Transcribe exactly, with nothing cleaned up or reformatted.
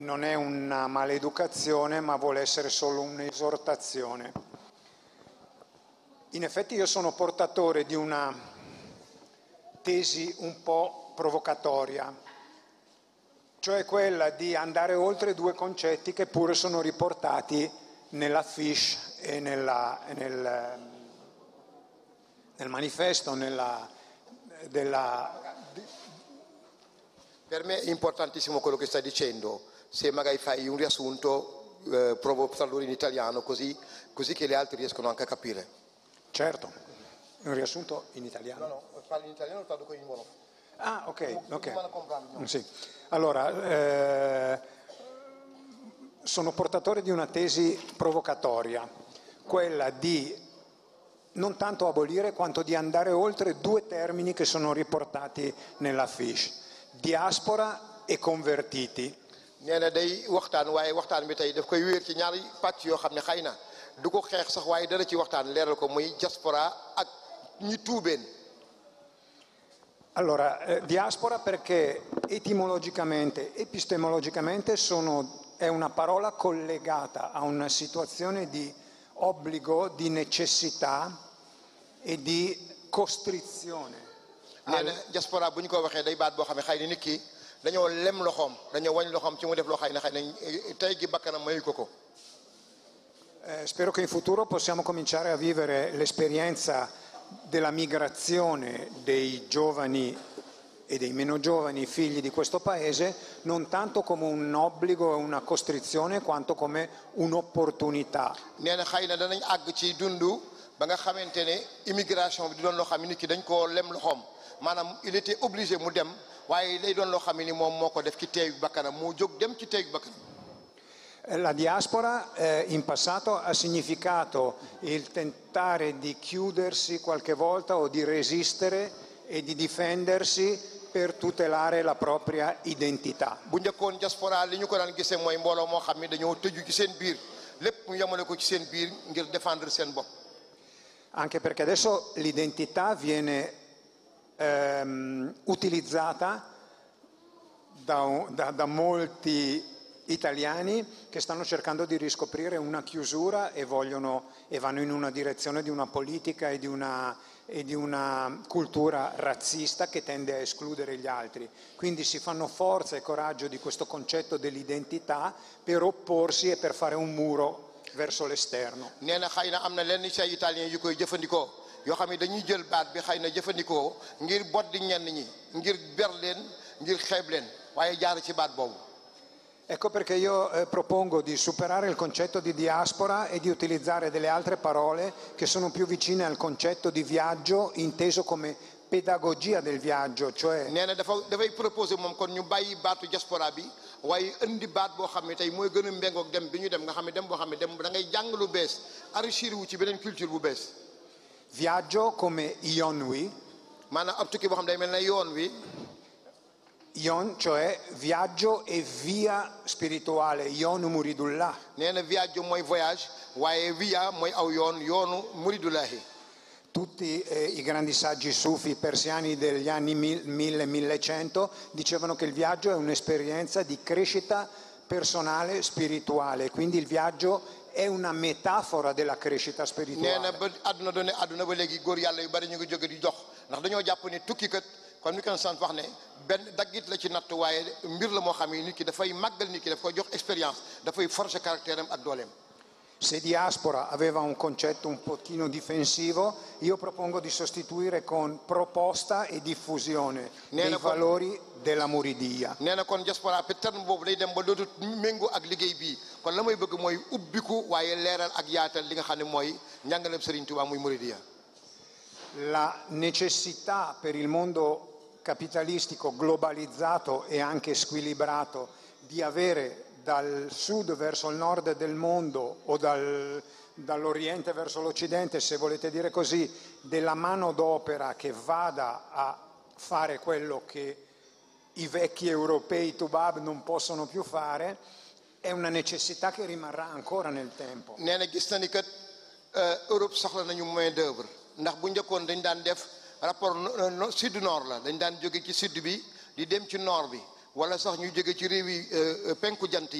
Non è una maleducazione, ma vuole essere solo un'esortazione. In effetti io sono portatore di una tesi un po' provocatoria, cioè quella di andare oltre due concetti che pure sono riportati nella fiche e nella, nel, nel manifesto, nella, della... Per me è importantissimo quello che stai dicendo. Se magari fai un riassunto, eh, provo a farlo in italiano, così, così che gli altri riescono anche a capire. Certo, un riassunto in italiano. No, no, parlo in italiano, traduco in mono. Ah, ok, ok. No? Sì. Allora, eh, sono portatore di una tesi provocatoria, quella di non tanto abolire quanto di andare oltre due termini che sono riportati nella fiche, diaspora e convertiti. nee na day waxtaan waaye waxtaan bi tey daf koy wéer ci ñaari pàcc yoo xam ne xëy na du ko xeex sax waaye dara ci waxtaan leeral ko muy diaspora ak ñi tuubeen. Allora, eh, diaspora perché etimologicamente, epistemologicamente sono, è una parola collegata a una situazione di obbligo, di necessità e di costrizione. nee na diaspora bu ñu ko waxee day baat boo xam ne xëy na nit ki dañoo lem loxoom dañoo wañ loxoom ci mu def loo xëy na xëy na tey gi bakkanam mayu ko ko. Eh, spero che in futuro possiamo cominciare a vivere l'esperienza della migrazione dei giovani e dei meno giovani figli di questo paese non tanto come un obbligo e una costrizione quanto come un'opportunità. nee na xëy na danañ àgg ci dundu ba nga xamante ne immigration bi di doon loo xam ne nit ki dañ koo lem loxoom maanaam il était obligé mu dem waaye day doon loo xam ne ni moom moo ko def ci teeyu bakkanam moo jóg dem ci teeyu bakkanam. La diaspora eh, in passato ha significato il tentare di chiudersi qualche volta o di resistere e di difendersi per tutelare la propria identità. bu njëkkoon diaspora li ñu ko daan gisee mooy mbooloo moo xam ne dañoo tëju ci seen biir lépp mu yemale ko ci seen biir ngir défendre seen bopp. Anche perché adesso l'identità viene ehm, utilizzata da, da, da molti italiani che stanno cercando di riscoprire una chiusura e vogliono e vanno in una direzione di una politica e di una, e di una cultura razzista che tende a escludere gli altri. Quindi si fanno forza e coraggio di questo concetto dell'identità per opporsi e per fare un muro verso l'esterno. nee na xëy na am na lenn ci ay italien yu koy jëfandikoo yoo xam ne dañuy jël baat bi xëy na jëfandikoo ngir boddi ñenn ñi ngir ber leen ngir xeeb leen waaye jaar ci baat boobu. Ecco perché io eh, propongo di superare il concetto di diaspora e di utilizzare delle altre parole che sono più vicine al concetto di viaggio inteso come pedagogia del viaggio, cioè... nee na dafa dafay proposé moom kon ñu bàyyi baatu diaspora bi waaye indi baat boo xam ne tey mooy gën a méngoog dem bi ñu dem nga xam ne dem boo xam ne dem da ngay jàng lu bees enrichir wu ci beneen culture bu bees. Viaggio come Ionwi. maanaam ab tukki boo xam ne day mel na yoon wi. Ion, cioè viaggio e via spirituale, Ion Muridullah. nee na viaggio mooy voyage waaye via mooy aw yoon yoonu Muridullahi. Tutti eh, i grandi saggi sufi persiani degli anni mille millecento dicevano che il viaggio è un'esperienza di crescita personale spirituale, quindi il viaggio è una metafora della crescita spirituale. nee na ba àdduna doone àdduna ba léegi góor yàlla yu bari ñu ngi jóge di dox ndax dañoo jàpp ne tukki kat kon ni ko sant wax ne benn daggit la ci natt waaye mbir la moo xam ne nit ki dafay màggal nit ki daf koy jox expérience dafay forcer caractère am ak dooleem. Se diaspora aveva un concetto un pochino difensivo, io propongo di sostituire con proposta e diffusione dei valori della muridiya. nee na kon diaspora pe terme boobu day dem ba dootu méngoo ak liggéey bii kon la may bëgg mooy ubbiku waaye leeral ak yaatal li nga xam ne mooy njàngaleem Serigne Touba muy muridiya. La necessità per il mondo capitalistico globalizzato e anche squilibrato di avere dal sud verso il nord del mondo o dal, dall'oriente verso l'occidente, se volete dire così, della manodopera che vada a fare quello che i vecchi europei Tubab non possono più fare, è una necessità che rimarrà ancora nel tempo. nee na gis na ni kat Europe soxla nañu main d'œuvre ndax bu njëkkoon dañ daan def rapport sud nord la dañ daan jóge ci sud bi di dem ci nord bi wala sax ñu jóge ci réew yi penku jant